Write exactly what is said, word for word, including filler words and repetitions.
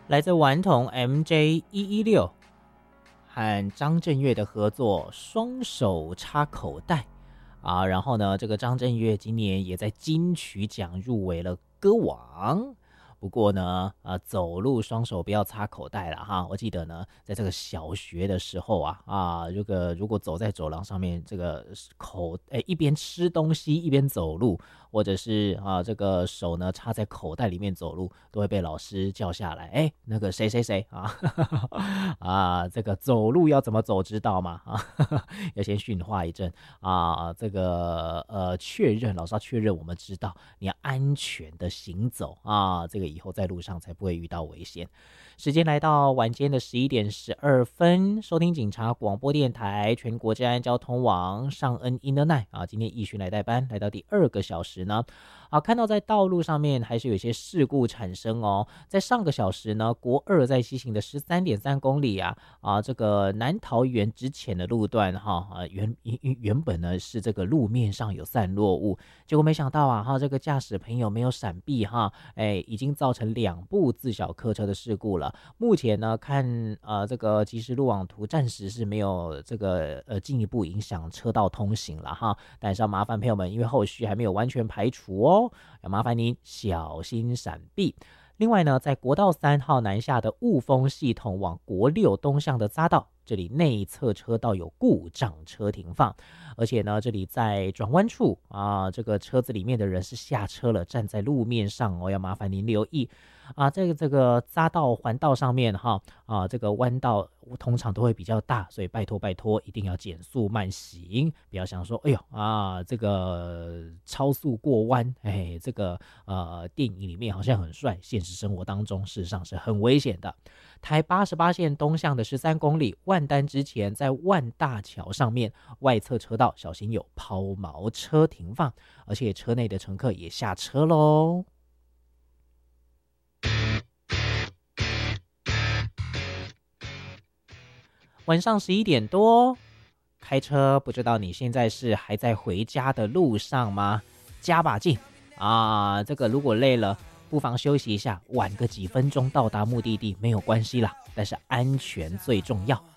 来自顽童 M J 一一六和张震岳的合作，双手插口袋啊，然后呢，这个张震岳今年也在金曲奖入围了歌王。不过呢，呃，走路双手不要插口袋了哈。我记得呢，在这个小学的时候啊，啊，这个如果走在走廊上面，这个口诶一边吃东西一边走路，或者是啊这个手呢插在口袋里面走路，都会被老师叫下来。哎，那个谁谁谁啊啊，这个走路要怎么走知道吗？啊，要先训话一阵啊，这个呃确认老师要确认我们知道你要安全的行走啊，这个以后在路上才不会遇到危险。时间来到晚间的十一点十二分，收听警察广播电台全国治安交通网上恩 in the night 啊，今天义勋来代班，来到第二个小时呢。啊，看到在道路上面还是有些事故产生哦。在上个小时呢，国二在西行的十三点三公里啊，啊，这个南桃园之前的路段哈，啊，原原本呢是这个路面上有散落物，结果没想到啊，哈，这个驾驶朋友没有闪避哈，哎，已经造成两部自小客车的事故了。目前呢，看呃这个即时路网图，暂时是没有这个呃进一步影响车道通行了哈，但是要麻烦朋友们，因为后续还没有完全排除哦，要麻烦您小心闪避。另外呢，在国道三号南下的雾峰系统往国六东向的匝道，这里内侧车道有故障车停放，而且呢，这里在转弯处啊，这个车子里面的人是下车了，站在路面上哦，要麻烦您留意啊。这个这个匝道环道上面哈啊，这个弯道通常都会比较大，所以拜托拜托，一定要减速慢行，不要想说，哎呦啊，这个超速过弯，哎，这个呃电影里面好像很帅，现实生活当中事实上是很危险的。台八十八线东向的十三公里，万丹之前在万大桥上面外侧车道小心有抛锚车停放，而且车内的乘客也下车喽。晚上十一点多，开车不知道你现在是还在回家的路上吗？加把劲啊！这个如果累了，不妨休息一下，晚个几分钟到达目的地没有关系啦，但是安全最重要。